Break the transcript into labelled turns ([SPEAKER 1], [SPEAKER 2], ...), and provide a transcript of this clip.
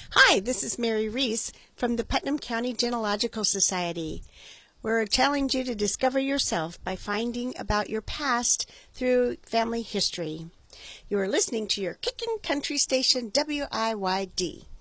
[SPEAKER 1] Hi, this is Mary Reese from the Putnam County Genealogical Society. We're challenge you to discover yourself by finding about your past through family history. You are listening to your Kickin' Country Station WIYD.